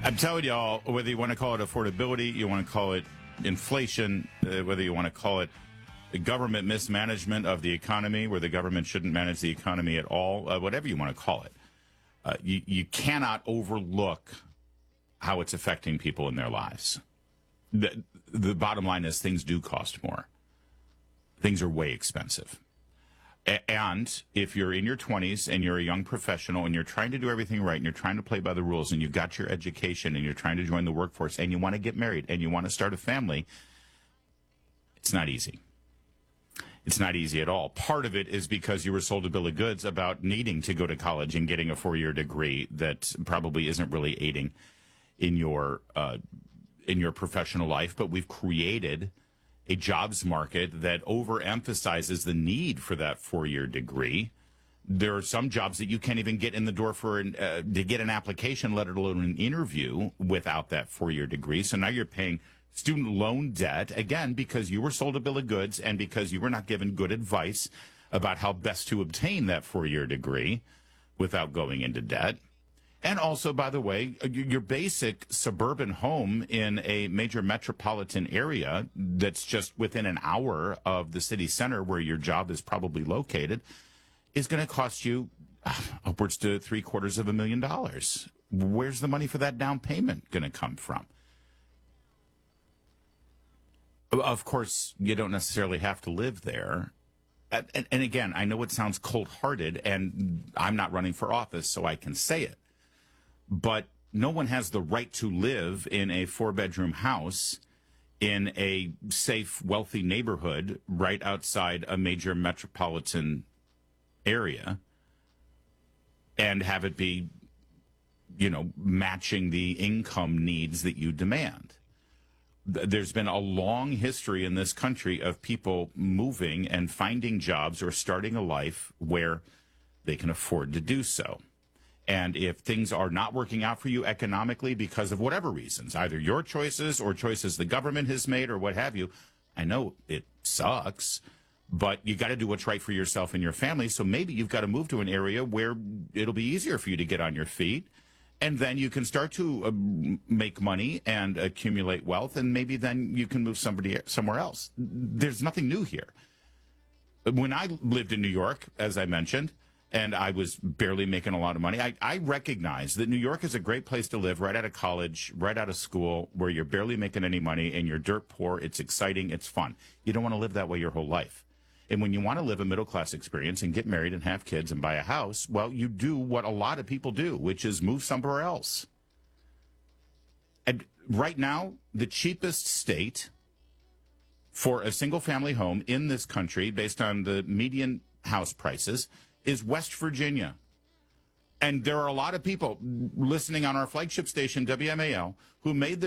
I'm telling y'all, whether you want to call it affordability, you want to call it inflation, whether you want to call it the government mismanagement of the economy, where the government shouldn't manage the economy at all, whatever you want to call it, you cannot overlook how it's affecting people in their lives. The bottom line is things do cost more. Things are way expensive. And if you're in your 20s and you're a young professional and you're trying to do everything right and you're trying to play by the rules and you've got your education and you're trying to join the workforce and you want to get married and you want to start a family, it's not easy. It's not easy at all. Part of it is because you were sold a bill of goods about needing to go to college and getting a 4-year degree that probably isn't really aiding in your professional life. But we've created a jobs market that overemphasizes the need for that 4-year degree. There are some jobs that you can't even get in the door for to get an application, let alone an interview, without that 4-year degree. So now you're paying student loan debt, again, because you were sold a bill of goods and because you were not given good advice about how best to obtain that 4-year degree without going into debt. And also, by the way, your basic suburban home in a major metropolitan area that's just within an hour of the city center where your job is probably located is going to cost you upwards to $750,000. Where's the money for that down payment going to come from? Of course, you don't necessarily have to live there. And again, I know it sounds cold-hearted, and I'm not running for office, so I can say it. But no one has the right to live in a 4-bedroom house in a safe, wealthy neighborhood right outside a major metropolitan area and have it be, matching the income needs that you demand. There's been a long history in this country of people moving and finding jobs or starting a life where they can afford to do so. And if things are not working out for you economically because of whatever reasons, either your choices or choices the government has made or what have you, I know it sucks, but you got to do what's right for yourself and your family. So maybe you've got to move to an area where it'll be easier for you to get on your feet. And then you can start to make money and accumulate wealth. And maybe then you can move somewhere else. There's nothing new here. When I lived in New York, as I mentioned, and I was barely making a lot of money, I recognize that New York is a great place to live right out of college, right out of school, where you're barely making any money and you're dirt poor. It's exciting. It's fun. You don't want to live that way your whole life. And when you want to live a middle-class experience and get married and have kids and buy a house, well, you do what a lot of people do, which is move somewhere else. And right now, the cheapest state for a single-family home in this country, based on the median house prices, is West Virginia. And there are a lot of people listening on our flagship station, WMAL, who made the